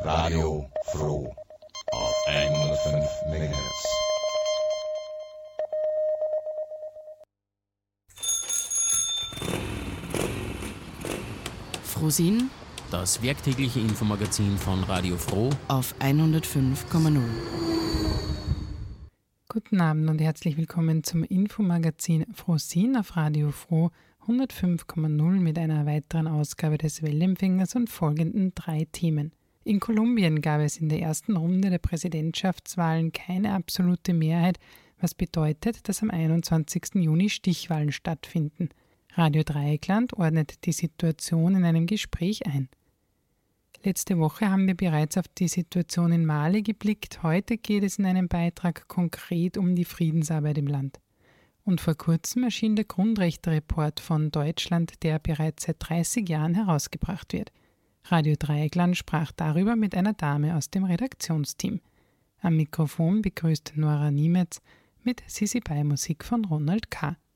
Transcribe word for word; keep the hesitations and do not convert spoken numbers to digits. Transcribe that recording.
Radio Froh auf hundertfünf Megahertz. Frohsinn, das werktägliche Infomagazin von Radio Froh auf hundertfünf Komma null. Guten Abend und herzlich willkommen zum Infomagazin Frohsinn auf Radio Froh hundertfünf Komma null mit einer weiteren Ausgabe des Wellenempfängers und folgenden drei Themen. In Kolumbien gab es in der ersten Runde der Präsidentschaftswahlen keine absolute Mehrheit, was bedeutet, dass am einundzwanzigsten Juni Stichwahlen stattfinden. Radio Dreieckland ordnet die Situation in einem Gespräch ein. Letzte Woche haben wir bereits auf die Situation in Mali geblickt. Heute geht es in einem Beitrag konkret um die Friedensarbeit im Land. Und vor kurzem erschien der Grundrechte-Report von Deutschland, der bereits seit dreißig Jahren herausgebracht wird. Radio Dreieckland sprach darüber mit einer Dame aus dem Redaktionsteam. Am Mikrofon begrüßt Nora Niemetz mit Sisi Bei Musik von Ronald K.